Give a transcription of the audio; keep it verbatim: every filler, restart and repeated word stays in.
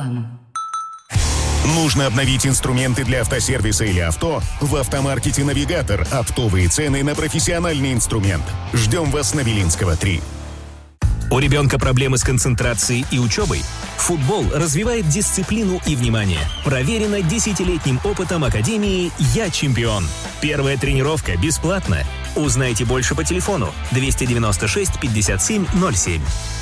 Антоновым. Нужно обновить инструменты для автосервиса или авто? В автомаркете «Навигатор» оптовые цены на профессиональный инструмент. Ждем вас на Белинского, три. У ребенка проблемы с концентрацией и учебой? Футбол развивает дисциплину и внимание. Проверено десятилетним опытом Академии «Я чемпион». Первая тренировка бесплатна. Узнайте больше по телефону двести девяносто шесть пятьдесят семь ноль семь.